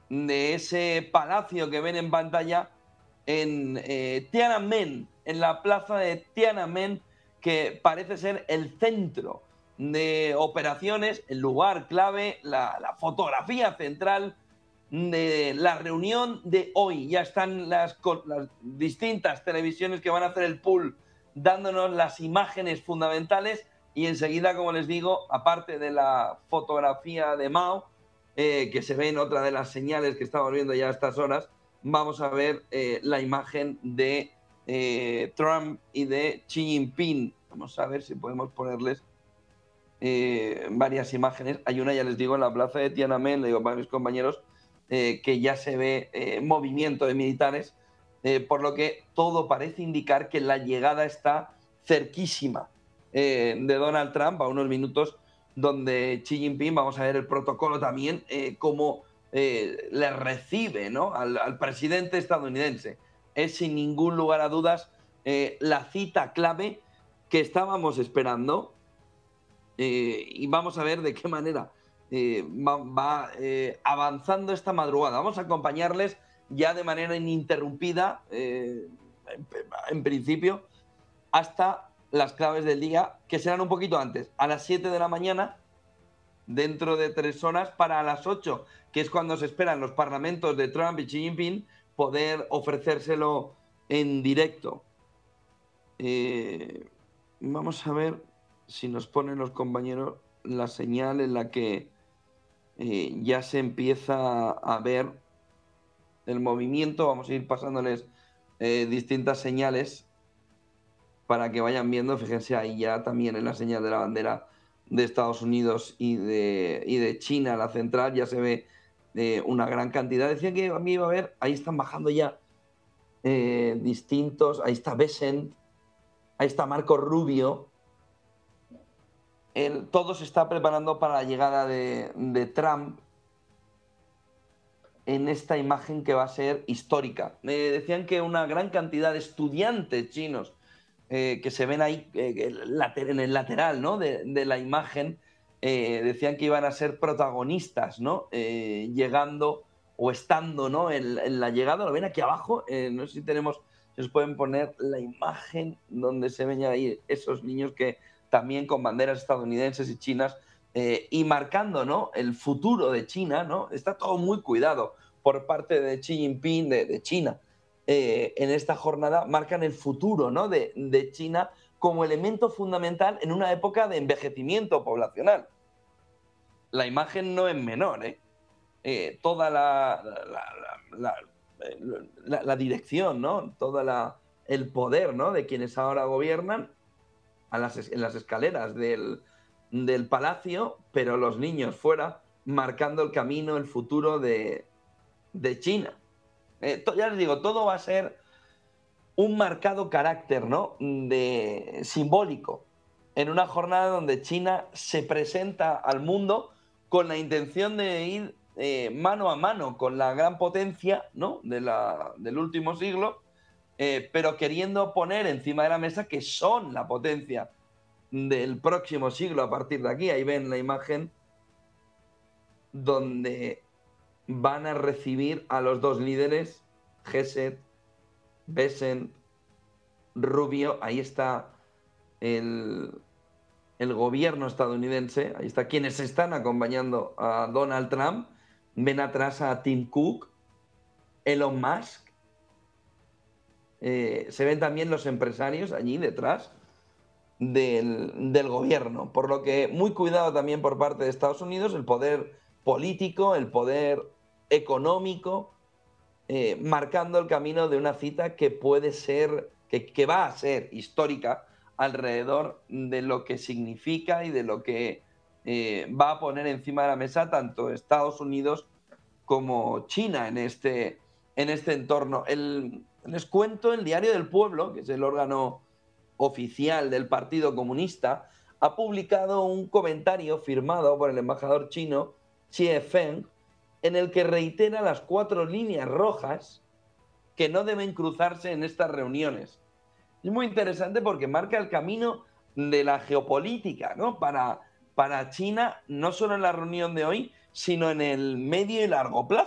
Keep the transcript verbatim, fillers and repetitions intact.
de ese palacio que ven en pantalla en eh, Tiananmen, en la plaza de Tiananmen, que parece ser el centro de operaciones, el lugar clave, la, la fotografía central de la reunión de hoy. Ya están las, las distintas televisiones que van a hacer el pool dándonos las imágenes fundamentales y enseguida, como les digo, aparte de la fotografía de Mao, eh, que se ve en otra de las señales que estamos viendo ya a estas horas, vamos a ver eh, la imagen de eh, Trump y de Xi Jinping. Vamos a ver si podemos ponerles eh, varias imágenes. Hay una, ya les digo, en la plaza de Tiananmen, le digo para mis compañeros, eh, que ya se ve eh, movimiento de militares, eh, por lo que todo parece indicar que la llegada está cerquísima eh, de Donald Trump, a unos minutos donde Xi Jinping, vamos a ver el protocolo también, eh, cómo eh, le recibe, ¿no?, al, al presidente estadounidense. Es sin ningún lugar a dudas eh, la cita clave que estábamos esperando, eh, y vamos a ver de qué manera eh, va, va eh, avanzando esta madrugada. Vamos a acompañarles ya de manera ininterrumpida, eh, en, en principio, hasta las claves del día, que serán un poquito antes, a las siete de la mañana, dentro de tres horas, para a las ocho, que es cuando se esperan los parlamentos de Trump y Xi Jinping, poder ofrecérselo en directo. Eh, vamos a ver si nos ponen los compañeros la señal en la que eh, ya se empieza a ver el movimiento. Vamos a ir pasándoles eh, distintas señales para que vayan viendo. Fíjense ahí ya también en la señal de la bandera de Estados Unidos y de, y de China, la central, ya se ve eh, una gran cantidad. Decían que a mí iba a ver, ahí están bajando ya eh, distintos, ahí está Bessent, ahí está Marco Rubio. El, todo se está preparando para la llegada de, de Trump en esta imagen que va a ser histórica. Me decían que una gran cantidad de estudiantes chinos eh, que se ven ahí eh, en el lateral, ¿no?, de, de la imagen, eh, decían que iban a ser protagonistas, ¿no?, eh, llegando o estando, ¿no?, en, en la llegada. Lo ven aquí abajo, eh, no sé si tenemos, si os pueden poner la imagen donde se ven ahí esos niños que también con banderas estadounidenses y chinas, eh, y marcando, ¿no?, el futuro de China, ¿no? Está todo muy cuidado por parte de Xi Jinping, de, de China, eh, en esta jornada. Marcan el futuro, ¿no?, de, de China como elemento fundamental en una época de envejecimiento poblacional. La imagen no es menor, ¿eh? Eh, toda la, la, la, la, la, la dirección, ¿no?, todo el poder, ¿no?, de quienes ahora gobiernan, a las, en las escaleras del, del palacio, pero los niños fuera, marcando el camino, el futuro de, de China. Eh, to, ya les digo, todo va a ser un marcado carácter, ¿no?, de, simbólico, en una jornada donde China se presenta al mundo con la intención de ir eh, mano a mano con la gran potencia, ¿no?, de la, del último siglo, Eh, pero queriendo poner encima de la mesa que son la potencia del próximo siglo a partir de aquí. Ahí ven la imagen donde van a recibir a los dos líderes, Gesed, Bessent, Rubio. Ahí está el, el gobierno estadounidense, ahí está quienes están acompañando a Donald Trump. Ven atrás a Tim Cook, Elon Musk. Eh, se ven también los empresarios allí detrás del, del gobierno, por lo que muy cuidado también por parte de Estados Unidos, el poder político, el poder económico, eh, marcando el camino de una cita que puede ser, que, que va a ser histórica alrededor de lo que significa y de lo que eh, va a poner encima de la mesa tanto Estados Unidos como China en este, en este entorno. El, les cuento, el Diario del Pueblo, que es el órgano oficial del Partido Comunista, ha publicado un comentario firmado por el embajador chino Xie Feng, en el que reitera las cuatro líneas rojas que no deben cruzarse en estas reuniones. Es muy interesante porque marca el camino de la geopolítica, ¿no?, para, para China, no solo en la reunión de hoy, sino en el medio y largo plazo.